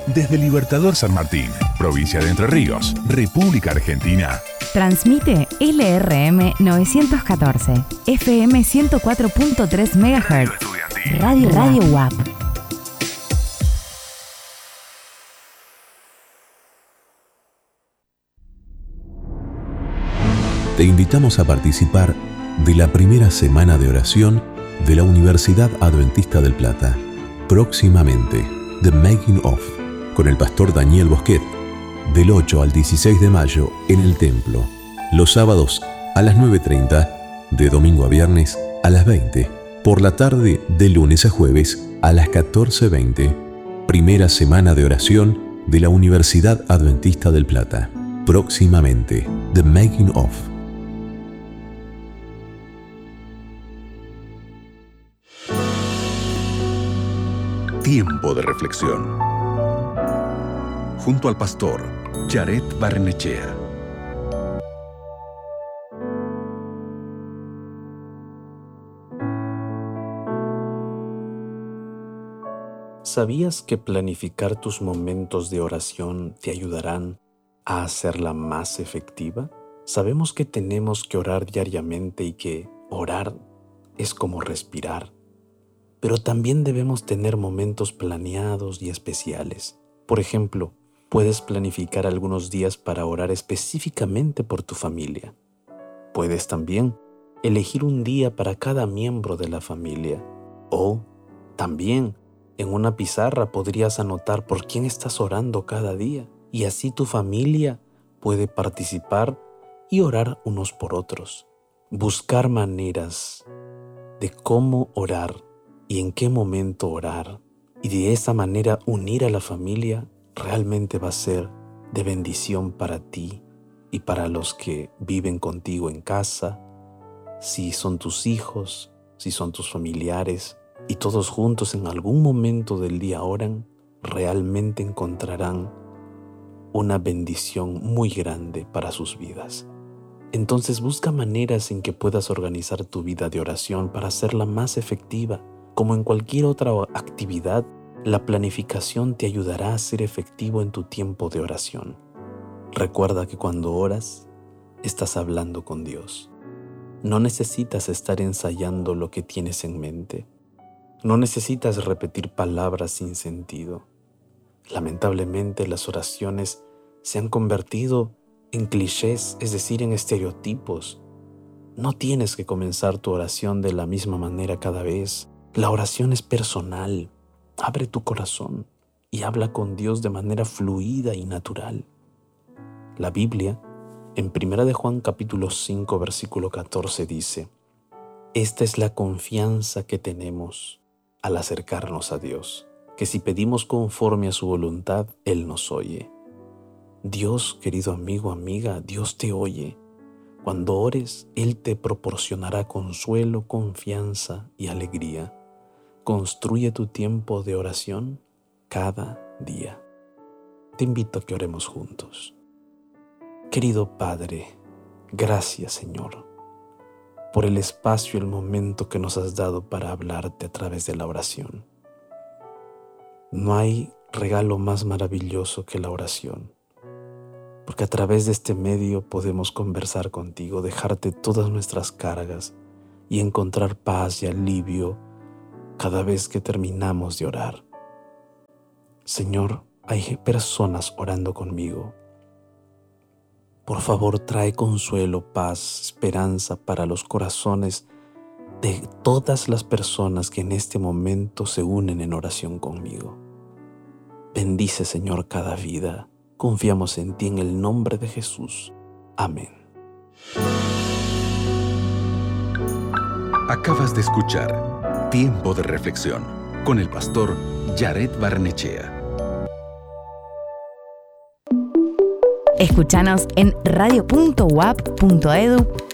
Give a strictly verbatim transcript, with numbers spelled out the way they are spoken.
Desde Libertador San Martín, provincia de Entre Ríos, República Argentina. Transmite L R M novecientos catorce, F M ciento cuatro punto tres megahertz. Radio Radio U A P. Te invitamos a participar de la primera semana de oración de la Universidad Adventista del Plata. Próximamente, The Making of, con el pastor Daniel Bosquet, del ocho al dieciséis de mayo en el Templo. Los sábados a las nueve treinta, de domingo a viernes a las veinte. Por la tarde, de lunes a jueves a las catorce veinte. Primera semana de oración de la Universidad Adventista del Plata. Próximamente, The Making of. Tiempo de reflexión. Junto al pastor Jared Barrenechea. ¿Sabías que planificar tus momentos de oración te ayudarán a hacerla más efectiva? Sabemos que tenemos que orar diariamente y que orar es como respirar. Pero también debemos tener momentos planeados y especiales. Por ejemplo, puedes planificar algunos días para orar específicamente por tu familia. Puedes también elegir un día para cada miembro de la familia. O también en una pizarra podrías anotar por quién estás orando cada día. Y así tu familia puede participar y orar unos por otros. Buscar maneras de cómo orar y en qué momento orar, y de esa manera unir a la familia, realmente va a ser de bendición para ti y para los que viven contigo en casa, si son tus hijos, si son tus familiares, y todos juntos en algún momento del día oran, realmente encontrarán una bendición muy grande para sus vidas. Entonces busca maneras en que puedas organizar tu vida de oración para hacerla más efectiva. Como en cualquier otra actividad, la planificación te ayudará a ser efectivo en tu tiempo de oración. Recuerda que cuando oras, estás hablando con Dios. No necesitas estar ensayando lo que tienes en mente. No necesitas repetir palabras sin sentido. Lamentablemente, las oraciones se han convertido en clichés, es decir, en estereotipos. No tienes que comenzar tu oración de la misma manera cada vez. La oración es personal. Abre tu corazón y habla con Dios de manera fluida y natural. La Biblia, en Primera de Juan capítulo cinco, versículo catorce, dice: Esta es la confianza que tenemos al acercarnos a Dios, que si pedimos conforme a su voluntad, Él nos oye. Dios, querido amigo, amiga, Dios te oye. Cuando ores, Él te proporcionará consuelo, confianza y alegría. Construye tu tiempo de oración cada día. Te invito a que oremos juntos. Querido Padre, gracias, Señor, por el espacio y el momento que nos has dado para hablarte a través de la oración. No hay regalo más maravilloso que la oración, porque a través de este medio podemos conversar contigo, dejarte todas nuestras cargas y encontrar paz y alivio cada vez que terminamos de orar. Señor, hay personas orando conmigo. Por favor, trae consuelo, paz, esperanza para los corazones de todas las personas que en este momento se unen en oración conmigo. Bendice, Señor, cada vida. Confiamos en ti en el nombre de Jesús. Amén. Acabas de escuchar Tiempo de Reflexión con el pastor Jared Barrenechea. Escúchanos en radio punto u a p punto e d u